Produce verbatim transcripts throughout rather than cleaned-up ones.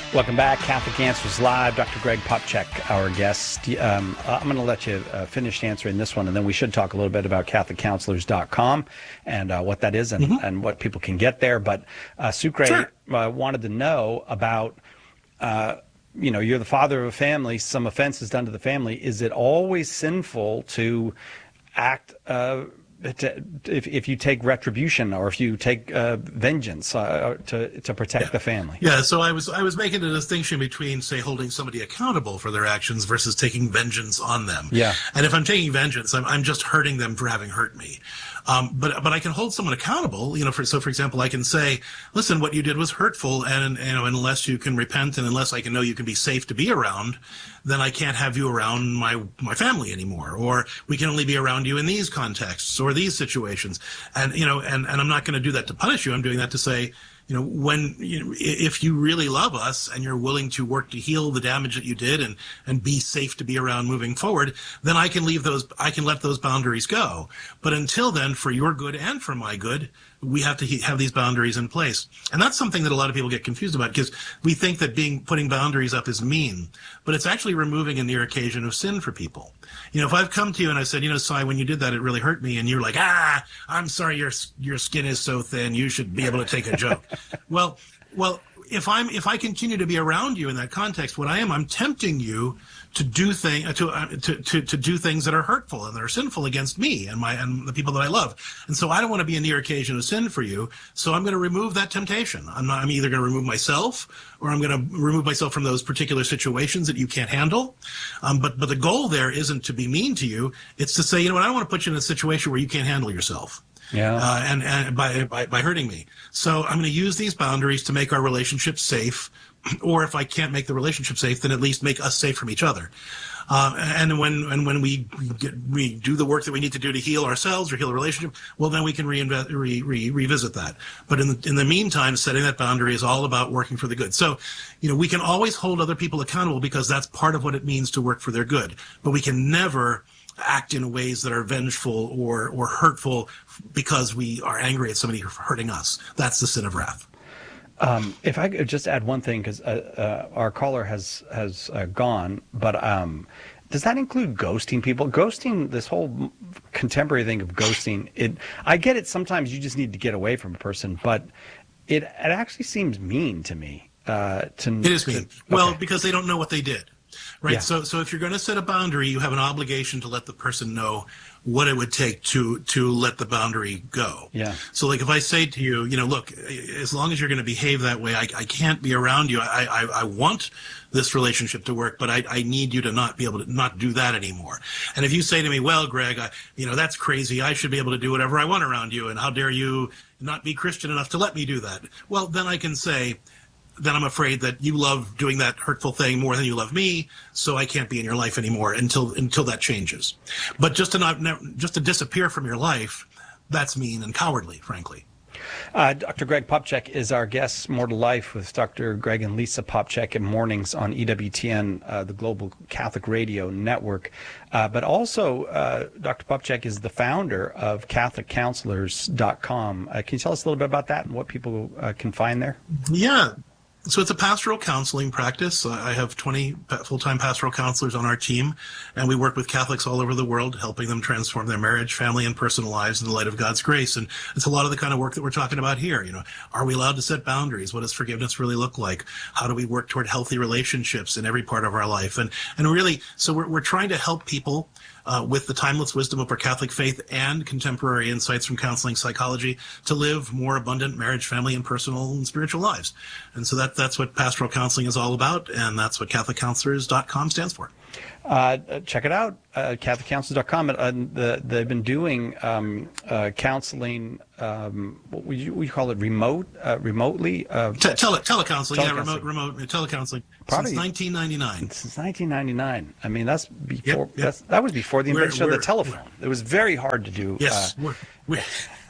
Welcome back, Catholic Answers Live. Doctor Greg Popcak, our guest. Um, I'm going to let you uh, finish answering this one, and then we should talk a little bit about Catholic Counselors dot com and uh, what that is and, mm-hmm. and what people can get there. But uh, Sucre sure. uh, wanted to know about, uh, you know, you're the father of a family, some offense is done to the family. Is it always sinful to act uh To, if if you take retribution or if you take uh, vengeance uh, to to protect yeah. the family? Yeah. So I was I was making a distinction between, say, holding somebody accountable for their actions versus taking vengeance on them. Yeah. And if I'm taking vengeance, I'm I'm just hurting them for having hurt me. Um, but but I can hold someone accountable. You know, for so for example, I can say, listen, what you did was hurtful, and you know, unless you can repent and unless I can know you can be safe to be around, then I can't have you around my my family anymore, or we can only be around you in these contexts or these situations. And you know, and and I'm not going to do that to punish you. I'm doing that to say, you know, when you know, if you really love us and you're willing to work to heal the damage that you did and and be safe to be around moving forward, then I can leave those, I can let those boundaries go. But until then, for your good and for my good, we have to have these boundaries in place. And that's something that a lot of people get confused about, because we think that being putting boundaries up is mean, but it's actually removing a near occasion of sin for people. You know, if I've come to you and I said, you know, Si, when you did that, it really hurt me, and you're like, ah, I'm sorry, your your skin is so thin, you should be able to take a joke. well, well, if I'm if I continue to be around you in that context, what I am, I'm tempting you to do thing to, uh, to to to do things that are hurtful and that are sinful against me and my and the people that I love. And so I don't want to be a near occasion of sin for you. So I'm going to remove that temptation. I'm not. I'm either going to remove myself, or I'm going to remove myself from those particular situations that you can't handle. Um, but but the goal there isn't to be mean to you. It's to say, you know what, I don't want to put you in a situation where you can't handle yourself. Yeah. Uh, and and by, by by hurting me. So I'm going to use these boundaries to make our relationship safe, or if I can't make the relationship safe, then at least make us safe from each other. Uh, and when and when we get, we do the work that we need to do to heal ourselves or heal a relationship, well, then we can reinvest, re, re, revisit that. But in the, in the meantime, setting that boundary is all about working for the good. So, you know, we can always hold other people accountable because that's part of what it means to work for their good. But we can never act in ways that are vengeful or or hurtful because we are angry at somebody for hurting us. That's the sin of wrath. Um, if I could just add one thing, because uh, uh, our caller has has uh, gone, but um, does that include ghosting people? Ghosting, this whole contemporary thing of ghosting, it I get it. Sometimes you just need to get away from a person, but it it actually seems mean to me. Uh, to it is mean. To, okay. Well, because they don't know what they did. Right. Yeah. So so if you're going to set a boundary, you have an obligation to let the person know what it would take to to let the boundary go. Yeah. So like if I say to you, you know, look, as long as you're going to behave that way, I, I can't be around you. I, I I want this relationship to work, but I I need you to not be able to not do that anymore. And if you say to me, well, Greg, I, you know, that's crazy. I should be able to do whatever I want around you. And how dare you not be Christian enough to let me do that? Well, then I can say, then I'm afraid that you love doing that hurtful thing more than you love me, so I can't be in your life anymore until until that changes. But just to not just to disappear from your life, that's mean and cowardly, frankly. Uh, Doctor Greg Popcak is our guest. More to Life with Doctor Greg and Lisa Popcak in mornings on E W T N, uh, the Global Catholic Radio Network. Uh, but also, uh, Doctor Popcak is the founder of Catholic Counselors dot com. Uh, can you tell us a little bit about that and what people uh, can find there? Yeah. So it's a pastoral counseling practice. I have twenty full-time pastoral counselors on our team, and we work with Catholics all over the world, helping them transform their marriage, family, and personal lives in the light of God's grace. And it's a lot of the kind of work that we're talking about here. You know, are we allowed to set boundaries? What does forgiveness really look like? How do we work toward healthy relationships in every part of our life? And and really, so we're we're trying to help people Uh, with the timeless wisdom of our Catholic faith and contemporary insights from counseling psychology to live more abundant marriage, family, and personal and spiritual lives. And so that that's what pastoral counseling is all about, and that's what Catholic Counselors dot com stands for. Uh, check it out, uh, Catholic Counselors dot com. Uh, the, they've been doing um, uh, counseling, um, what would you, we call it, remote, uh, remotely? Uh, Te- tele- telecounseling, yeah, telecounseling. remote, remote telecounseling Probably, since nineteen ninety-nine. Since nineteen ninety-nine. I mean, that's before. Yep, yep. That's, that was before the invention We're- of the telephone. It was very hard to do. Yes, Uh, we're, we're,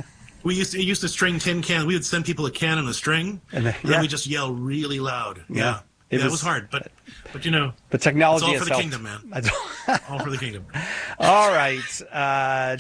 we used to, used to string tin cans. We would send people a can and a string, And the- and yeah. then we just yell really loud. Yeah. Yeah. It yeah, was- it was hard, but but you know, but technology it's all has for the helped. kingdom, man. That's- All for the kingdom. All right. Uh,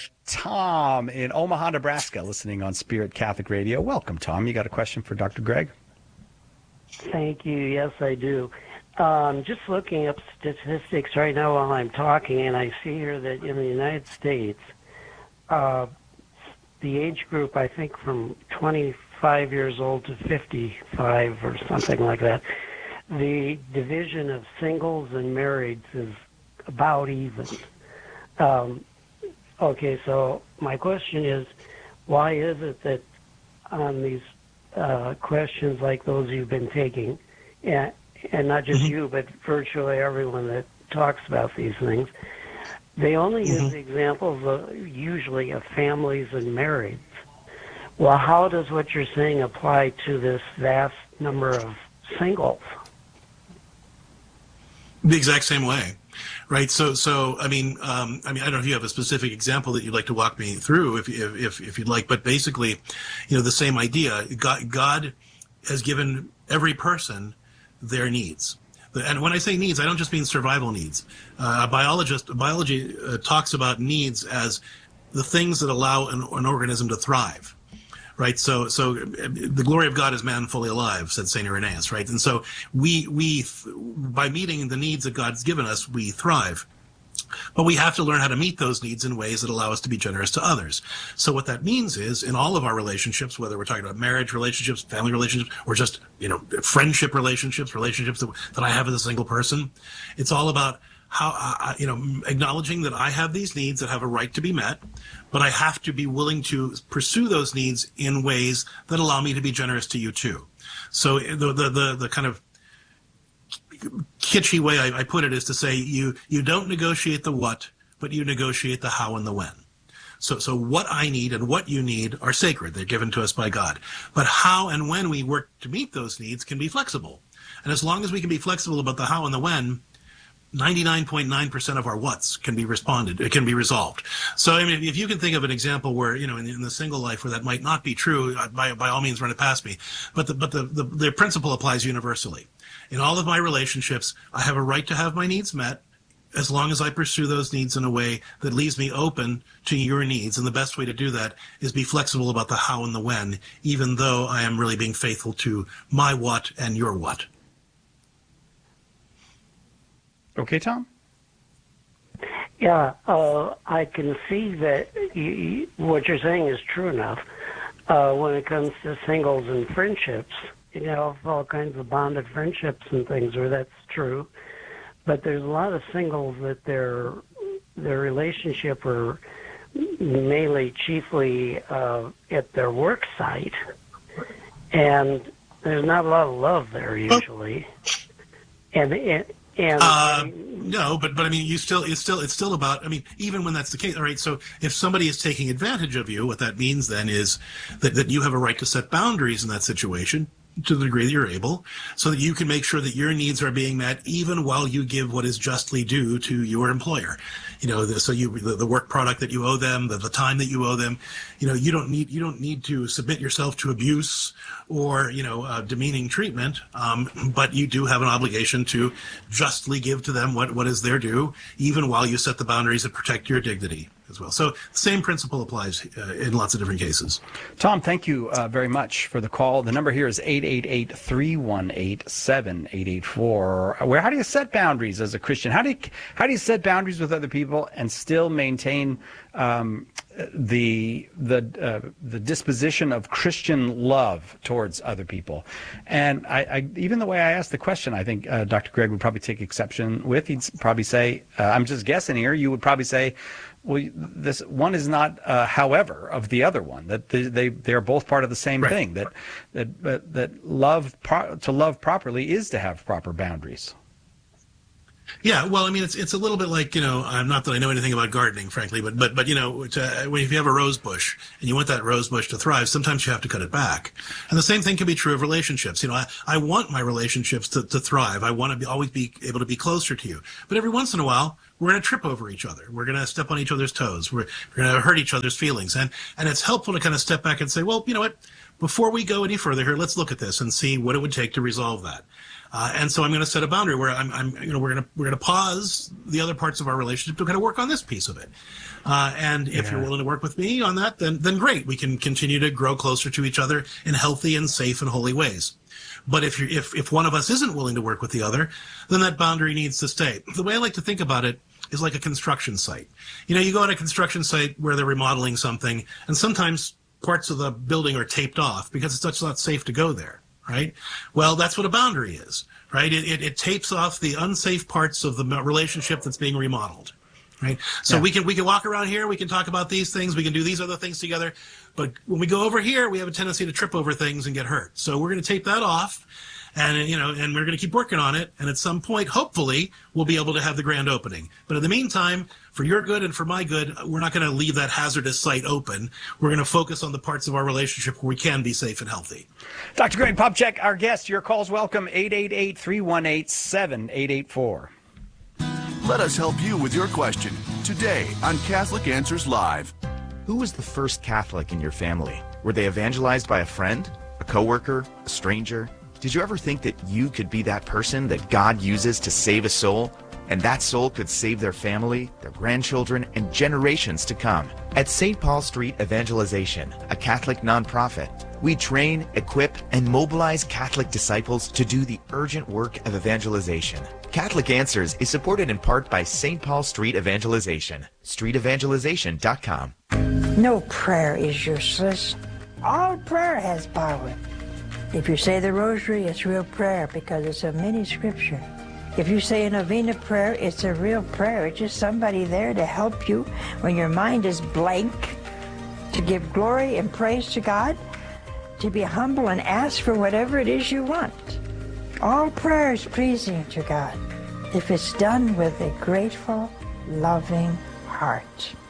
Tom in Omaha, Nebraska, listening on Spirit Catholic Radio. Welcome, Tom. You got a question for Doctor Greg? Thank you. Yes, I do. Um, just looking up statistics right now while I'm talking, and I see here that in the United States, uh, the age group, I think from twenty-five years old to fifty-five or something like that, the division of singles and marrieds is about even. Um, okay, so my question is, why is it that on these uh, questions like those you've been taking, and, and not just mm-hmm. you, but virtually everyone that talks about these things, they only mm-hmm. use examples of, usually of families and marrieds. Well, how does what you're saying apply to this vast number of singles? The exact same way, right? So, so I mean, um, I mean, I don't know if you have a specific example that you'd like to walk me through, if if if, if you'd like. But basically, you know, the same idea. God, God has given every person their needs. And when I say needs, I don't just mean survival needs. Uh, a biologist, biology uh, talks about needs as the things that allow an, an organism to thrive, right? So, so the glory of God is man fully alive, said Saint Irenaeus, right? And so we, we, by meeting the needs that God's given us, we thrive. But we have to learn how to meet those needs in ways that allow us to be generous to others. So what that means is, in all of our relationships, whether we're talking about marriage relationships, family relationships, or just, you know, friendship relationships, relationships that, that I have as a single person, it's all about how, uh, you know, acknowledging that I have these needs that have a right to be met, but I have to be willing to pursue those needs in ways that allow me to be generous to you too. So the the the, the kind of kitschy way I, I put it is to say you you don't negotiate the what, but you negotiate the how and the when. So so what I need and what you need are sacred. They're given to us by God. But how and when we work to meet those needs can be flexible. And as long as we can be flexible about the how and the when, ninety-nine point nine percent of our whats can be responded, it can be resolved. So, I mean, if you can think of an example where, you know, in, in the single life where that might not be true, by by all means run it past me. But the but the, the, the principle applies universally. In all of my relationships, I have a right to have my needs met as long as I pursue those needs in a way that leaves me open to your needs. And the best way to do that is be flexible about the how and the when, even though I am really being faithful to my what and your what. Okay, Tom? Yeah, uh, I can see that you, you, what you're saying is true enough. Uh, when it comes to singles and friendships, you know, all kinds of bonded friendships and things where that's true. But there's a lot of singles that their their relationship are mainly, chiefly uh, at their work site, and there's not a lot of love there usually. And and, and uh, no, but but I mean, you still it's still it's still about. I mean, even when that's the case, all right. So if somebody is taking advantage of you, what that means then is that that you have a right to set boundaries in that situation, to the degree that you're able, so that you can make sure that your needs are being met even while you give what is justly due to your employer. You know, the, so you the, the work product that you owe them, the, the time that you owe them. You know, you don't need you don't need to submit yourself to abuse or, you know, uh, demeaning treatment, um, but you do have an obligation to justly give to them what, what is their due, even while you set the boundaries that protect your dignity as well. So the same principle applies uh, in lots of different cases. Tom, thank you uh, very much for the call. The number here is eight eight eight, three one eight, seven eight eight four. Where how do you set boundaries as a Christian? How do you how do you set boundaries with other people and still maintain um, the the uh, the disposition of Christian love towards other people? And I, I even the way I asked the question, I think uh, Doctor Greg would probably take exception with. He'd probably say, uh, I'm just guessing here, you would probably say, well, this one is not, uh, however, of the other one. That they they, they are both part of the same right. thing. That that that, that love pro- to love properly is to have proper boundaries. Yeah, well, I mean, it's it's a little bit like, you know, I'm not that I know anything about gardening, frankly, but but but you know, to, when if you have a rose bush and you want that rose bush to thrive, sometimes you have to cut it back. And the same thing can be true of relationships. You know, I, I want my relationships to, to thrive. I want to be, always be able to be closer to you. But every once in a while, we're going to trip over each other. We're going to step on each other's toes. We're, we're going to hurt each other's feelings. And and it's helpful to kind of step back and say, well, you know what? Before we go any further here, let's look at this and see what it would take to resolve that. Uh, and so I'm going to set a boundary where I'm, I'm, you know, we're going to we're going to pause the other parts of our relationship to kind of work on this piece of it. Uh, and if yeah. you're willing to work with me on that, then then great. We can continue to grow closer to each other in healthy and safe and holy ways. But if you if if one of us isn't willing to work with the other, then that boundary needs to stay. The way I like to think about it is like a construction site. You know, you go on a construction site where they're remodeling something, and sometimes parts of the building are taped off because it's just not safe to go there, right? Well, that's what a boundary is, right? It, it, it tapes off the unsafe parts of the relationship that's being remodeled, right? So yeah. we can we can walk around here, we can talk about these things, we can do these other things together, but when we go over here, we have a tendency to trip over things and get hurt. So we're going to tape that off. And, you know, and we're going to keep working on it. And at some point, hopefully, we'll be able to have the grand opening. But in the meantime, for your good and for my good, we're not going to leave that hazardous site open. We're going to focus on the parts of our relationship where we can be safe and healthy. Doctor Greg Popcak, our guest. Your call's welcome, eight eight eight, three one eight, seven eight eight four. Let us help you with your question today on Catholic Answers Live. Who was the first Catholic in your family? Were they evangelized by a friend, a coworker, a stranger? Did you ever think that you could be that person that God uses to save a soul? And that soul could save their family, their grandchildren, and generations to come. At Saint Paul Street Evangelization, a Catholic nonprofit, we train, equip, and mobilize Catholic disciples to do the urgent work of evangelization. Catholic Answers is supported in part by Saint Paul Street Evangelization, street evangelization dot com. No prayer is useless. All prayer has power. If you say the rosary, it's real prayer because it's a mini scripture. If you say a novena prayer, it's a real prayer. It's just somebody there to help you when your mind is blank, to give glory and praise to God, to be humble and ask for whatever it is you want. All prayer is pleasing to God if it's done with a grateful, loving heart.